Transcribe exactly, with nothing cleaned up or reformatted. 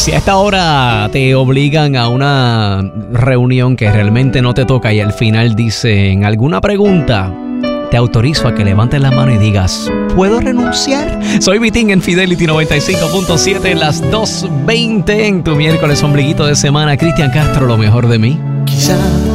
Si a esta hora te obligan a una reunión que realmente no te toca y al final dicen alguna pregunta, te autorizo a que levantes la mano y digas, ¿puedo renunciar? Soy Vitín en Fidelity noventa y cinco punto siete, las dos veinte en tu miércoles ombliguito de semana. Cristian Castro, lo mejor de mí. Quizá